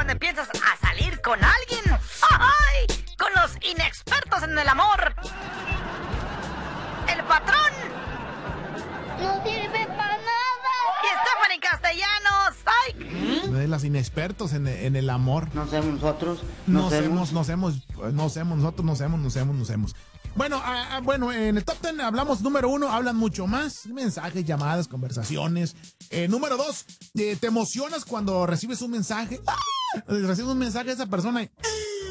donde piensas a salir con alguien. ¡Ay! Con los inexpertos en el amor. El patrón. No sirve para nada. Y Stephanie Castellanos. ¡Ay! De las inexpertos en el amor. No somos nosotros. Bueno, en el top 10 hablamos número 1, hablan mucho más, mensajes, llamadas, conversaciones. Número 2, te emocionas cuando recibes un mensaje. Recibes un mensaje de esa persona y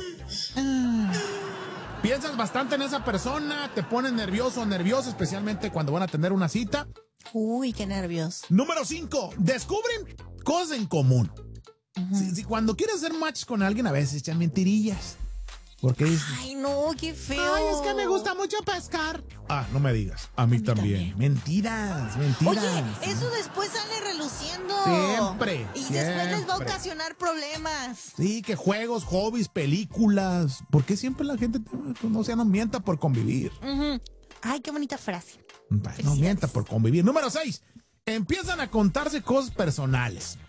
piensas bastante en esa persona, te pones nervioso o nerviosa, especialmente cuando van a tener una cita. Uy, qué nervios. Número 5, descubren cosas en común. Si cuando quieres hacer match con alguien, a veces echan mentirillas. Porque dices, Ay, no, qué feo. ay, es que me gusta mucho pescar. Ah, no me digas. A mí también. Mentiras. Oye, eso después sale reluciendo. Siempre. Y después les va a ocasionar problemas. Sí, que juegos, hobbies, películas. ¿Por qué siempre la gente no mienta por convivir? Ay, qué bonita frase. No mienta por convivir. Número 6. Empiezan a contarse cosas personales.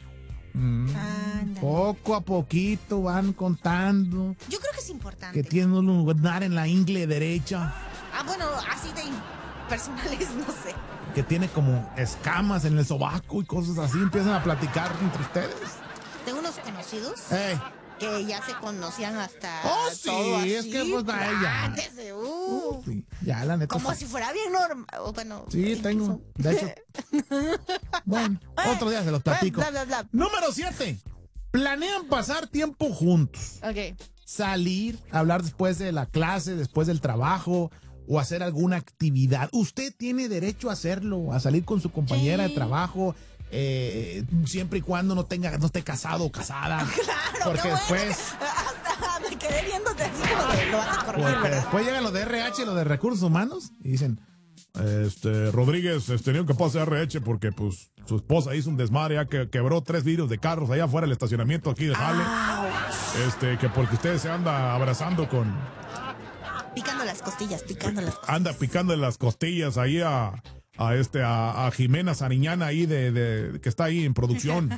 Poco a poquito van contando Yo creo que es importante. que tienen un lugar en la ingle derecha, Bueno, así de personales, no sé. que tiene como escamas en el sobaco y cosas así. Empiezan a platicar entre ustedes. Tengo unos conocidos ¡Ey! que ya se conocían hasta Oh, sí, todo así. es que pues a ella. Antes de, Sí, ya la neta. como sí. si fuera bien normal. Bueno, Sí, tengo. De hecho. Bueno, otro día se los platico. Bla, bla, bla. Número 7. Planean pasar tiempo juntos. Ok. Salir, hablar después de la clase, después del trabajo o hacer alguna actividad. Usted tiene derecho a hacerlo, a salir con su compañera de trabajo, siempre y cuando no esté casado o casada. Claro, porque qué bueno. después, Hasta me quedé viéndote así como de, lo vas a corregir, porque ¿verdad? después llegan los de RH, los de Recursos Humanos, y dicen, Rodríguez tenía que pasar RH porque pues su esposa hizo un desmadre, ya que quebró 3 vidrios de carros allá afuera del estacionamiento aquí de Jale. Que porque usted se anda abrazando con... Picando las costillas. Anda picando las costillas ahí a Jimena Sariñana ahí que está ahí en producción.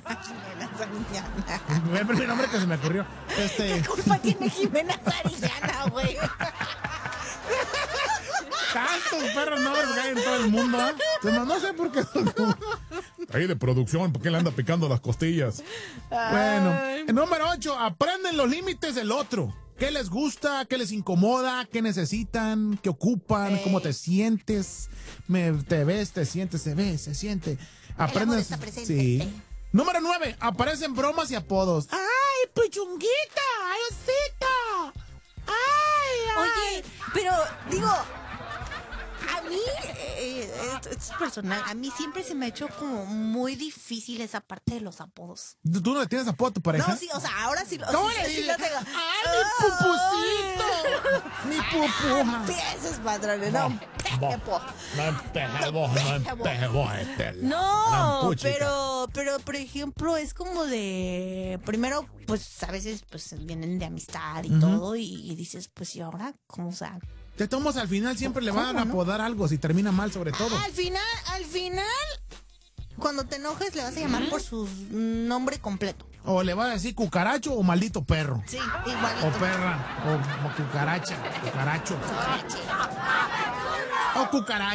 El primer nombre que se me ocurrió. ¿Qué culpa tiene Jimena Sariñana, güey? Tantos perros nombres que hay en todo el mundo, ¿eh? No sé por qué. Ahí de producción, ¿por qué le anda picando las costillas? Bueno, el número 8, aprenden los límites del otro. ¿Qué les gusta? ¿Qué les incomoda? ¿Qué necesitan? ¿Qué ocupan? ¿Cómo te sientes? ¿Te ves? ¿Te sientes? ¿Se ve? ¿Se siente? Aprendes. Está presente. Sí. Número 9, aparecen bromas y apodos. ¡Ay, puchunguita! ¡Ay, osito! ¡Ay! Oye, pero digo, a mí, esto es personal, a mí siempre se me ha hecho como muy difícil esa parte de los apodos. ¿Tú no le tienes apodo a tu pareja? No, sí, o sea, ahora sí, ¿Cómo sí, le sí dices? lo tengo. ¡Ay, mi pupucito! ¡Mi pupuja! Empieces, patrones, no empejo. No, pero por ejemplo, es como de, primero, pues a veces pues vienen de amistad y todo, y dices, pues, ¿y ahora cómo? O sea, Te tomas al final, siempre le van a ¿Cómo, no? apodar algo si termina mal, sobre todo. al final, cuando te enojes le vas a llamar por su nombre completo. O le vas a decir cucaracho o maldito perro. Sí, igualito. O perra, o cucaracha, cucaracho. O cucaracha.